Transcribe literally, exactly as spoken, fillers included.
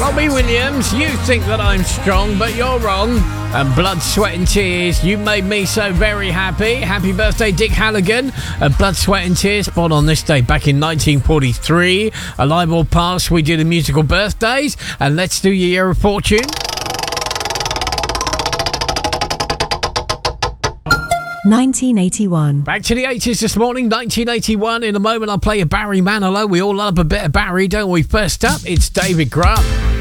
Robbie Williams, you think that I'm strong, but you're wrong. And Blood, Sweat and Tears, you made me so very happy. Happy birthday, Dick Halligan. And Blood, Sweat and Tears, born on this day back in nineteen forty-three. Alive or Past, we do the musical birthdays. And let's do your Year of Fortune. nineteen eighty-one. Back to the eighties this morning, nineteen eighty-one. In a moment, I'll play a Barry Manilow. We all love a bit of Barry, don't we? First up, it's David Grubb.